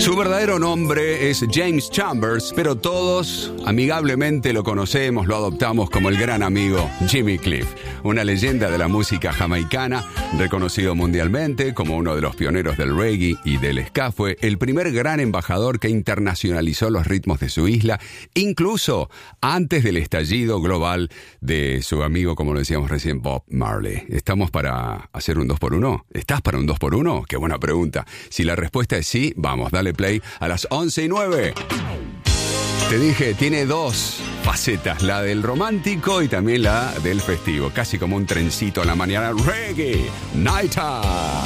Su verdadero nombre es James Chambers, pero todos amigablemente lo conocemos, lo adoptamos como el gran amigo Jimmy Cliff, una leyenda de la música jamaicana, reconocido mundialmente como uno de los pioneros del reggae y del ska. Fue el primer gran embajador que internacionalizó los ritmos de su isla, incluso antes del estallido global de su amigo, como lo decíamos recién, Bob Marley. ¿Estamos para hacer un 2x1? ¿Estás para un 2x1? Qué buena pregunta. Si la respuesta es sí, vamos, dale play a las 11:09. Te dije, tiene dos facetas, la del romántico y también la del festivo. Casi como un trencito a la mañana. Reggae Night Time.